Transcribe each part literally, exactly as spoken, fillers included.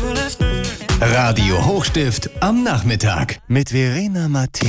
Radio Hochstift am Nachmittag mit Verena Martin.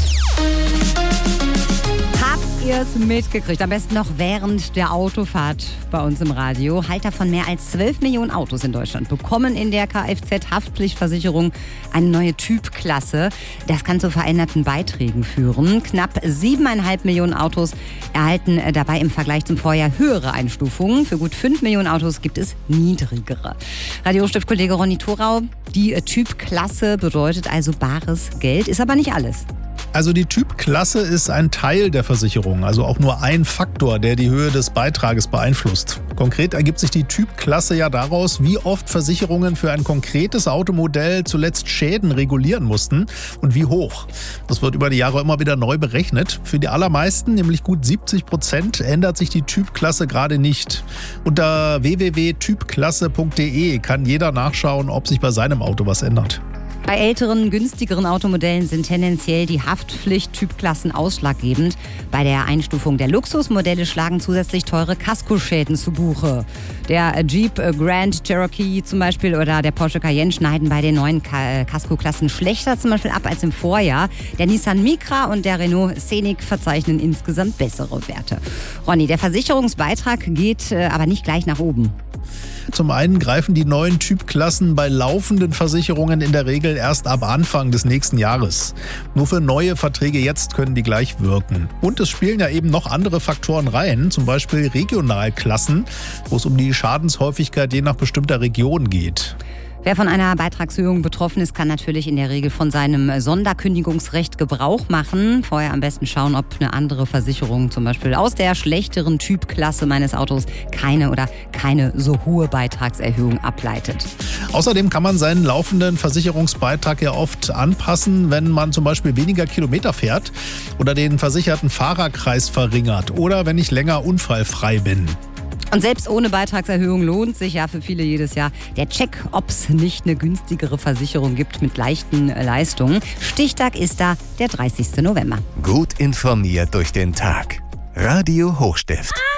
Habt ihr es mitgekriegt? Am besten noch während der Autofahrt bei uns im Radio. Halter von mehr als zwölf Millionen Autos in Deutschland bekommen in der Kfz-Haftpflichtversicherung eine neue Typklasse. Das kann zu veränderten Beiträgen führen. Knapp siebeneinhalb Millionen Autos erhalten dabei im Vergleich zum Vorjahr höhere Einstufungen. Für gut fünf Millionen Autos gibt es niedrigere. Radio Hochstift-Kollege Ronny Thorau, die Typklasse bedeutet also bares Geld, ist aber nicht alles. Also die Typklasse ist ein Teil der Versicherung, also auch nur ein Faktor, der die Höhe des Beitrages beeinflusst. Konkret ergibt sich die Typklasse ja daraus, wie oft Versicherungen für ein konkretes Automodell zuletzt Schäden regulieren mussten und wie hoch. Das wird über die Jahre immer wieder neu berechnet. Für die allermeisten, nämlich gut siebzig Prozent, ändert sich die Typklasse gerade nicht. Unter w w w punkt typklasse punkt d e kann jeder nachschauen, ob sich bei seinem Auto was ändert. Bei älteren, günstigeren Automodellen sind tendenziell die Haftpflicht-Typklassen ausschlaggebend. Bei der Einstufung der Luxusmodelle schlagen zusätzlich teure Kaskoschäden zu Buche. Der Jeep Grand Cherokee zum Beispiel oder der Porsche Cayenne schneiden bei den neuen Kaskoklassen schlechter zum Beispiel ab als im Vorjahr. Der Nissan Micra und der Renault Scenic verzeichnen insgesamt bessere Werte. Ronny, der Versicherungsbeitrag geht aber nicht gleich nach oben. Zum einen greifen die neuen Typklassen bei laufenden Versicherungen in der Regel erst ab Anfang des nächsten Jahres. Nur für neue Verträge jetzt können die gleich wirken. Und es spielen ja eben noch andere Faktoren rein, zum Beispiel Regionalklassen, wo es um die Schadenshäufigkeit je nach bestimmter Region geht. Wer von einer Beitragserhöhung betroffen ist, kann natürlich in der Regel von seinem Sonderkündigungsrecht Gebrauch machen. Vorher am besten schauen, ob eine andere Versicherung zum Beispiel aus der schlechteren Typklasse meines Autos keine oder keine so hohe Beitragserhöhung ableitet. Außerdem kann man seinen laufenden Versicherungsbeitrag ja oft anpassen, wenn man zum Beispiel weniger Kilometer fährt oder den versicherten Fahrerkreis verringert oder wenn ich länger unfallfrei bin. Und selbst ohne Beitragserhöhung lohnt sich ja für viele jedes Jahr der Check, ob es nicht eine günstigere Versicherung gibt mit leichten Leistungen. Stichtag ist da der dreißigsten November. Gut informiert durch den Tag. Radio Hochstift.